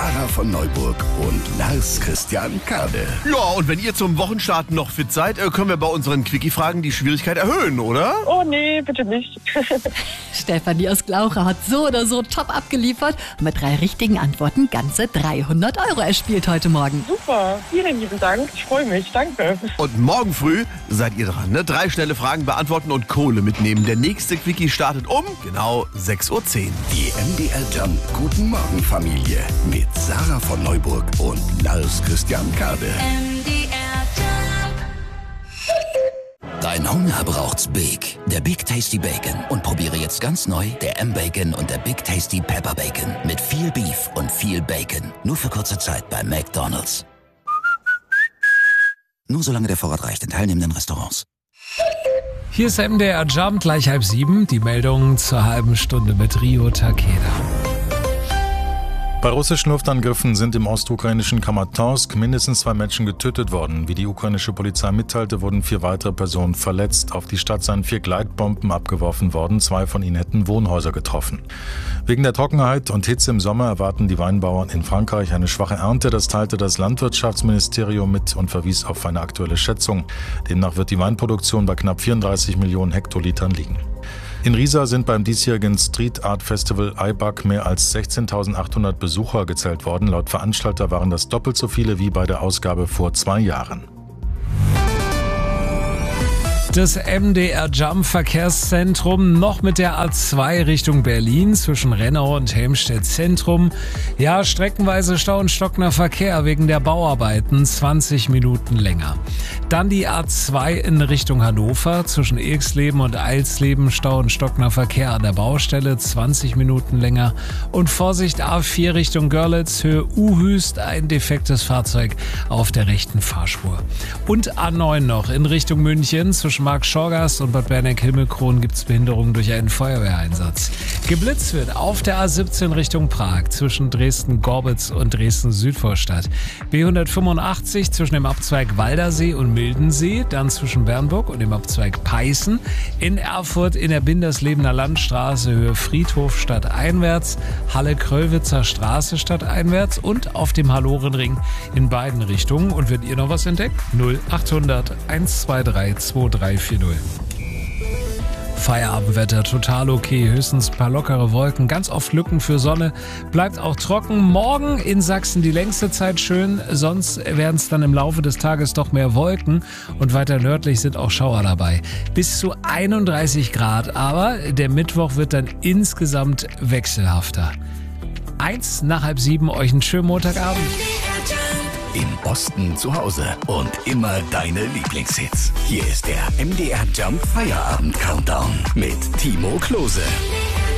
Sarah von Neuburg und Lars Christian Kade. Ja, und wenn ihr zum Wochenstart noch fit seid, können wir bei unseren Quickie-Fragen die Schwierigkeit erhöhen, oder? Oh nee, bitte nicht. Stefanie aus Glauche hat so oder so top abgeliefert und mit 3 richtigen Antworten ganze 300 € erspielt heute Morgen. Super, vielen lieben Dank. Ich freue mich, danke. Und morgen früh seid ihr dran, ne? 3 schnelle Fragen beantworten und Kohle mitnehmen. Der nächste Quickie startet um genau 6:10 Uhr. Die MDR Jump Guten Morgen Familie mit Sarah von Neuburg und Lars Christian Kade. Dein Hunger braucht's Big. Der Big Tasty Bacon. Und probiere jetzt ganz neu der M-Bacon und der Big Tasty Pepper Bacon. Mit viel Beef und viel Bacon. Nur für kurze Zeit bei McDonald's. Nur solange der Vorrat reicht in teilnehmenden Restaurants. Hier ist MDR Jump, gleich 6:30. Die Meldung zur halben Stunde mit Rio Takeda. Bei russischen Luftangriffen sind im ostukrainischen Kramatorsk mindestens 2 Menschen getötet worden. Wie die ukrainische Polizei mitteilte, wurden 4 weitere Personen verletzt. Auf die Stadt seien 4 Gleitbomben abgeworfen worden. 2 von ihnen hätten Wohnhäuser getroffen. Wegen der Trockenheit und Hitze im Sommer erwarten die Weinbauern in Frankreich eine schwache Ernte. Das teilte das Landwirtschaftsministerium mit und verwies auf eine aktuelle Schätzung. Demnach wird die Weinproduktion bei knapp 34 Millionen Hektolitern liegen. In Riesa sind beim diesjährigen Street Art Festival IBAC mehr als 16.800 Besucher gezählt worden. Laut Veranstalter waren das doppelt so viele wie bei der Ausgabe vor 2 Jahren. Das MDR Jump Verkehrszentrum noch mit der A2 Richtung Berlin zwischen Rennau und Helmstedt Zentrum. Ja, streckenweise Stau und stockender Verkehr wegen der Bauarbeiten, 20 Minuten länger. Dann die A2 in Richtung Hannover zwischen Ilksleben und Eilsleben, Stau und stockender Verkehr an der Baustelle, 20 Minuten länger. Und Vorsicht A4 Richtung Görlitz, Höhe Uhüst, ein defektes Fahrzeug auf der rechten Fahrspur. Und A9 noch in Richtung München zwischen Mark Schorgast und Bad Berneck-Himmelkron gibt es Behinderungen durch einen Feuerwehreinsatz. Geblitzt wird auf der A17 Richtung Prag zwischen Dresden-Gorbitz und Dresden-Südvorstadt. B185 zwischen dem Abzweig Waldersee und Mildensee, dann zwischen Bernburg und dem Abzweig Peißen. In Erfurt in der Binderslebener Landstraße Höhe Friedhof stadteinwärts, Halle-Kröllwitzer Straße stadteinwärts und auf dem Hallorenring in beiden Richtungen. Und wenn ihr noch was entdeckt, 0800 123 2340. Feierabendwetter total okay, höchstens ein paar lockere Wolken, ganz oft Lücken für Sonne, bleibt auch trocken. Morgen in Sachsen die längste Zeit schön, sonst werden es dann im Laufe des Tages doch mehr Wolken und weiter nördlich sind auch Schauer dabei. Bis zu 31 Grad, aber der Mittwoch wird dann insgesamt wechselhafter. 6:50 euch einen schönen Montagabend. Im Osten zu Hause und immer deine Lieblingshits. Hier ist der MDR Jump Feierabend Countdown mit Timo Klose.